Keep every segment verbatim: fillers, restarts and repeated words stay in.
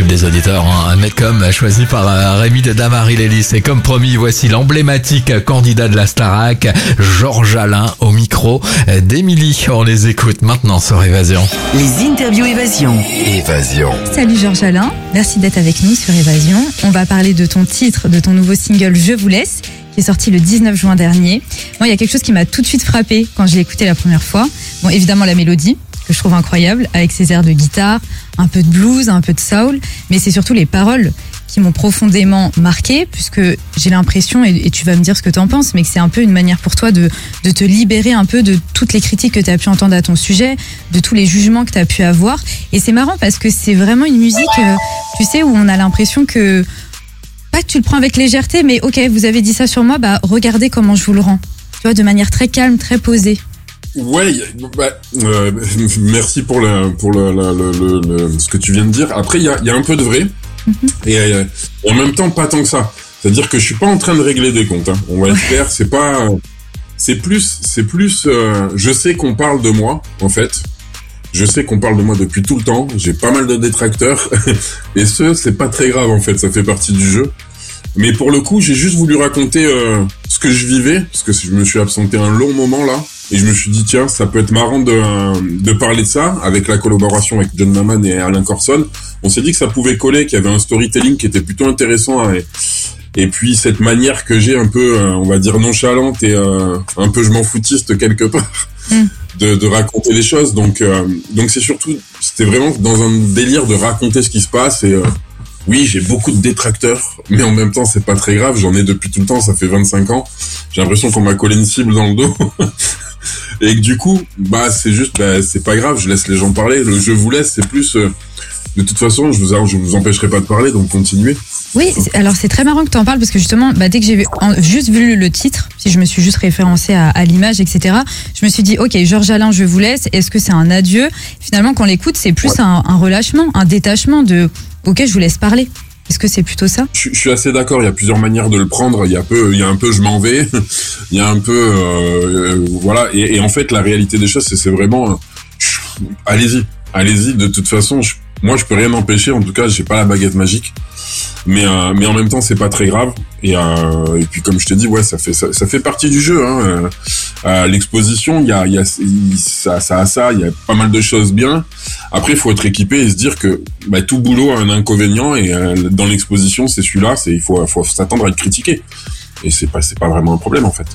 tube des auditeurs, hein. Un Metcom choisi par euh, Rémi de Damary-Lélis. Et comme promis, voici l'emblématique candidat de la Starac, Georges Alain, au micro d'Émilie. On les écoute maintenant sur Évasion. Les interviews Évasion. Évasion. Salut Georges Alain, merci d'être avec nous sur Évasion. On va parler de ton titre, de ton nouveau single Je vous laisse, qui est sorti le dix-neuf juin dernier. Moi, il y a quelque chose qui m'a tout de suite frappé quand je l'ai écouté la première fois. Bon, évidemment la mélodie, que je trouve incroyable, avec ses airs de guitare, un peu de blues, un peu de soul, mais c'est surtout les paroles qui m'ont profondément marqué, puisque j'ai l'impression, et, et tu vas me dire ce que tu en penses, mais que c'est un peu une manière pour toi de, de te libérer un peu de toutes les critiques que tu as pu entendre à ton sujet, de tous les jugements que tu as pu avoir. Et c'est marrant parce que c'est vraiment une musique, euh, tu sais, où on a l'impression que, pas que tu le prends avec légèreté, mais ok, vous avez dit ça sur moi, bah regardez comment je vous le rends. Tu vois, de manière très calme, très posée. Ouais, bah, euh, merci pour le, pour le, le, le, le, ce que tu viens de dire. Après, il y a, il y a un peu de vrai, mm-hmm. et, euh, et en même temps pas tant que ça. C'est-à-dire que je suis pas en train de régler des comptes. Hein. On va être clair, c'est pas, c'est plus, c'est plus. Euh, je sais qu'on parle de moi, en fait. Je sais qu'on parle de moi depuis tout le temps. J'ai pas mal de détracteurs, et ce, c'est pas très grave en fait. Ça fait partie du jeu. Mais pour le coup, j'ai juste voulu raconter euh, ce que je vivais, parce que je me suis absenté un long moment là. Et je me suis dit, tiens, ça peut être marrant de, de parler de ça, avec la collaboration avec John Maman et Alain Corson. On s'est dit que ça pouvait coller, qu'il y avait un storytelling qui était plutôt intéressant. Et, et puis, cette manière que j'ai un peu, euh, on va dire, nonchalante et euh, un peu je m'en foutiste quelque part, mm. de, de raconter les choses. Donc, euh, donc c'est surtout, c'était vraiment dans un délire de raconter ce qui se passe. Et euh, oui, j'ai beaucoup de détracteurs, mais en même temps, c'est pas très grave. J'en ai depuis tout le temps, ça fait vingt-cinq ans. J'ai l'impression qu'on m'a collé une cible dans le dos. Et que du coup, bah c'est juste, bah c'est pas grave, je laisse les gens parler. Le je vous laisse, c'est plus, euh, de toute façon, je vous, je vous empêcherai pas de parler, donc continuez. Oui, alors c'est très marrant que tu en parles parce que justement, bah dès que j'ai vu, en, juste vu le titre, si je me suis juste référencée à, à l'image, et cetera, je me suis dit, ok, Georges Alain, je vous laisse. Est-ce que c'est un adieu? Finalement, quand on l'écoute, c'est plus ouais. un, un relâchement, un détachement de, ok, je vous laisse parler. Est-ce que c'est plutôt ça? je, je suis assez d'accord, il y a plusieurs manières de le prendre. Il y a peu, il y a un peu je m'en vais, il y a un peu euh, euh, voilà. Et, et en fait, la réalité des choses, c'est, c'est vraiment euh, allez-y, allez-y. De toute façon, je, moi, je peux rien empêcher. En tout cas, j'ai pas la baguette magique. Mais euh, mais en même temps, c'est pas très grave. Et euh, et puis comme je te dis, ouais, ça fait ça, ça fait partie du jeu. Hein. Euh, euh, l'exposition, il y a il y a ça ça a ça, il y a pas mal de choses bien. Après, il faut être équipé et se dire que bah, tout boulot a un inconvénient et euh, dans l'exposition, c'est celui-là, c'est il faut faut s'attendre à être critiqué. Et c'est pas c'est pas vraiment un problème en fait.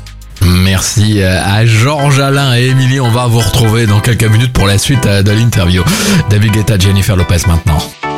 Merci à Georges Alain et Émilie. On va vous retrouver dans quelques minutes pour la suite de l'interview. David Guetta, Jennifer Lopez maintenant.